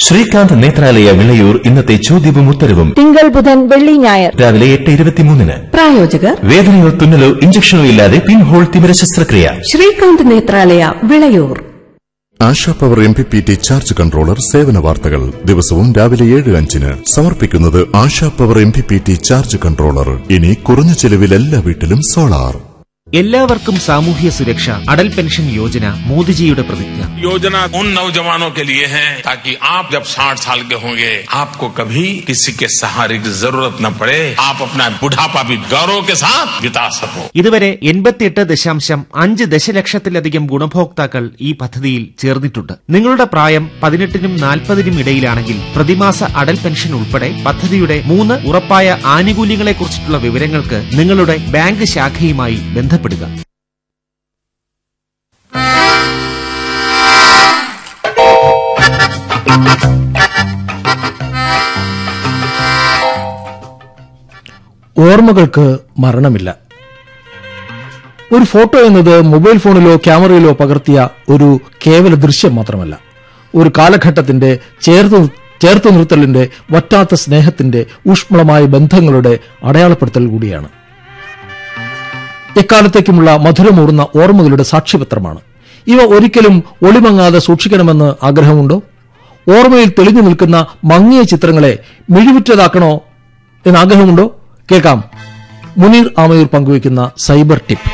ശ്രീകാന്ത് നേത്രാലയ വിളയൂർ ഇന്നത്തെ ചോദ്യവും ഉത്തരവും തിങ്കൾ ബുധൻ വെള്ളി ഞായർ രാവിലെ 8:23. പ്രായോജകർ വേദനയോ തുന്നലോ ഇഞ്ചക്ഷനോ ഇല്ലാതെ പിൻഹോൾ തിമിര ശസ്ത്രക്രിയ. Srikanth Nethralaya Vilayur. ASHA power MPPT charge controller സേവന വാർത്തകൾ ദിവസവും രാവിലെ 7:05 സമർപ്പിക്കുന്നത് ASHA power MPPT charge controller. ഇനി കുറഞ്ഞ ചെലവിൽ എല്ലാ വീട്ടിലും സോളാർ. എല്ലാവർക്കും സാമൂഹ്യ സുരക്ഷ അടൽ പെൻഷൻ യോജന മോദിജിയുടെ പ്രതിജ്ഞ. योजना उन नौजवानों के लिए है ताकि आप जब 60 साल के होंगे आपको कभी किसी के सहारे की जरूरत न पड़े. आप अपना बुढ़ापा भी गौरव के साथ बिता सको. ഇതുവരെ 88.5 ദശലക്ഷത്തിലധികം ഗുണഭോക്താക്കൾ ഈ പദ്ധതിയിൽ ചേർന്നിട്ടുണ്ട്. നിങ്ങളുടെ പ്രായം 18നും 40നും ഇടയിലാണെങ്കിൽ പ്രതിമാസ അടൽ പെൻഷൻ ഉൾപ്പെടെ പദ്ധതിയുടെ 3 ഉറപ്പായ ആനുകൂല്യങ്ങളെക്കുറിച്ചിട്ടുള്ള വിവരങ്ങൾക്ക് നിങ്ങളുടെ ബാങ്ക് ശാഖയുമായി ബന്ധപ്പെടുക. ഓർമ്മകൾക്ക് മരണമില്ല. ഒരു ഫോട്ടോ എന്നത് മൊബൈൽ ഫോണിലോ ക്യാമറയിലോ പകർത്തിയ ഒരു കേവല ദൃശ്യം മാത്രമല്ല, ഒരു കാലഘട്ടത്തിന്റെ ചേർത്തു നിർത്തലിന്റെ, വറ്റാത്ത സ്നേഹത്തിന്റെ, ഊഷ്മളമായ ബന്ധങ്ങളുടെ അടയാളപ്പെടുത്തൽ കൂടിയാണ്. എക്കാലത്തേക്കുമുള്ള മധുരമൂർന്ന ഓർമ്മകളുടെ സാക്ഷ്യപത്രമാണ്. ഇവ ഒരിക്കലും ഒളിമങ്ങാതെ സൂക്ഷിക്കണമെന്ന് ആഗ്രഹമുണ്ടോ? ഓർമ്മയിൽ തെളിഞ്ഞു നിൽക്കുന്ന മങ്ങിയ ചിത്രങ്ങളെ മിഴിവുറ്റതാക്കണോ എന്ന് ആഗ്രഹമുണ്ടോ? കേൾക്കാം മുനീർ ആമയൂർ പങ്കുവയ്ക്കുന്ന സൈബർ ടിപ്പ്.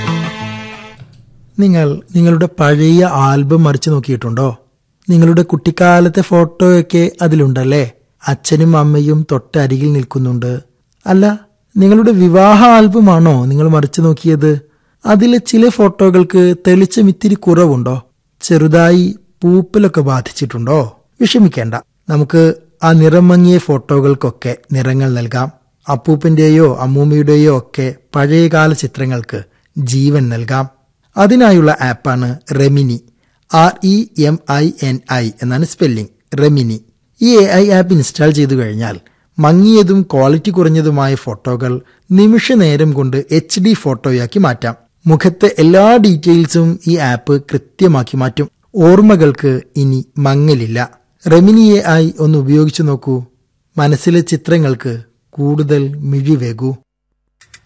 നിങ്ങളുടെ പഴയ ആൽബം മറിച്ചു നോക്കിയിട്ടുണ്ടോ? നിങ്ങളുടെ കുട്ടിക്കാലത്തെ ഫോട്ടോയൊക്കെ അതിലുണ്ടല്ലേ? അച്ഛനും അമ്മയും തൊട്ടരികിൽ നിൽക്കുന്നുണ്ട്. അല്ല, നിങ്ങളുടെ വിവാഹ ആൽബമാണോ നിങ്ങൾ മറിച്ചു നോക്കിയത്? അതിലെ ചില ഫോട്ടോകൾക്ക് തെളിച്ചം ഇത്തിരി കുറവുണ്ടോ? ചെറുതായി പൂപ്പലൊക്കെ ബാധിച്ചിട്ടുണ്ടോ? വിഷമിക്കേണ്ട, നമുക്ക് ആ നിറം മങ്ങിയ ഫോട്ടോകൾക്കൊക്കെ നിറങ്ങൾ നൽകാം. അപ്പൂപ്പന്റെയോ അമ്മൂമ്മയുടെയോ ഒക്കെ പഴയകാല ചിത്രങ്ങൾക്ക് ജീവൻ നൽകാം. അതിനായുള്ള ആപ്പാണ് റെമിനി. REMINI എന്നാണ് സ്പെല്ലിംഗ്. റെമിനി. ഈ AI ആപ്പ് ഇൻസ്റ്റാൾ ചെയ്തു കഴിഞ്ഞാൽ മങ്ങിയതും ക്വാളിറ്റി കുറഞ്ഞതുമായ ഫോട്ടോകൾ നിമിഷ നേരം കൊണ്ട് HD ഫോട്ടോയാക്കി മാറ്റാം. മുഖത്തെ എല്ലാ ഡീറ്റെയിൽസും ഈ ആപ്പ് കൃത്യമാക്കി മാറ്റും. ഓർമ്മകൾക്ക് ഇനി മങ്ങലില്ല. റെമിനി AI ഒന്ന് ഉപയോഗിച്ചു നോക്കൂ. മനസ്സിലെ ചിത്രങ്ങൾക്ക് കൂടുതൽ മിഴിവേകൂ.